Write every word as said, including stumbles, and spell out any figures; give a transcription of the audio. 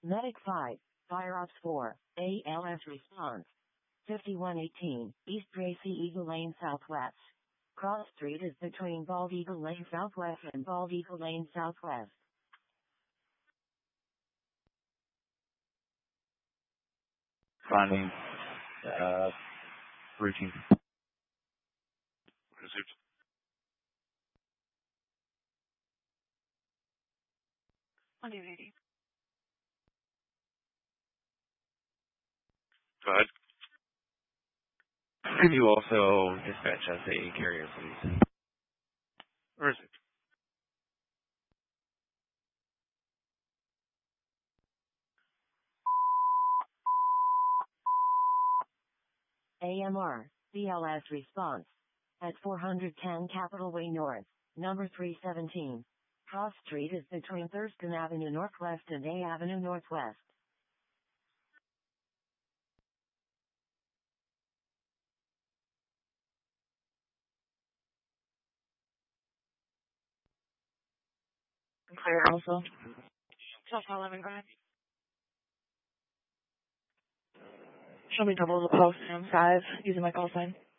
Medic five, Fire Ops four, A L S response. fifty-one eighteen, East Gracie Eagle Lane Southwest. Cross Street is between Bald Eagle Lane Southwest and Bald Eagle Lane Southwest. Finding, uh, routine. Received. one eighty. Go ahead. Could you also dispatch us a carrier, please? Received. A M R, B L S response. At four ten Capitol Way North, number three seventeen. Cross Street is between Thurston Avenue Northwest and A Avenue Northwest. Clear also. twelve eleven, go ahead. Show me double the post and five using my call sign.